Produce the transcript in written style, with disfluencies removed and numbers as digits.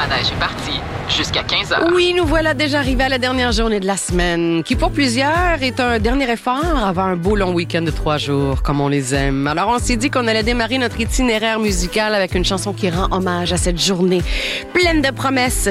manège est parti jusqu'à 15h. Oui, nous voilà déjà arrivés à la dernière journée de la semaine, qui pour plusieurs est un dernier effort avant un beau long week-end de 3 jours, comme on les aime. Alors on s'est dit qu'on allait démarrer notre itinéraire musical avec une chanson qui rend hommage à cette journée pleine de promesses.